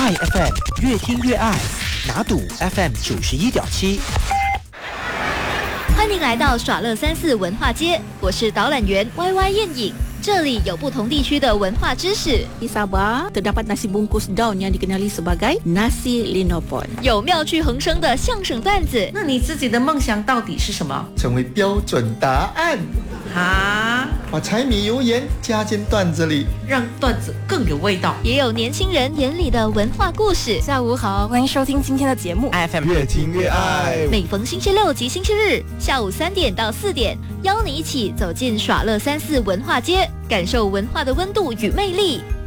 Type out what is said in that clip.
爱 FM 越听越爱，拿赌 FM 91.7。 欢迎来到耍乐34文化街，我是导览员 YY 燕影。这里有不同地区的文化知识。 Di Sabah terdapat nasi bungkus daun yang dikenali sebagai nasi linopon。 有妙趣横生的相声段子。 那你自己的梦想到底是什么？ 成为标准答案。 啊， 把柴米油盐加进段子里， 让段子更有味道。 也有年轻人眼里的文化故事。 下午好，欢迎收听今天的节目 FM 越听越爱。 每逢星期六及星期日下午3点到4点，邀你一起走进耍乐34文化街，感受文化的温度与魅力。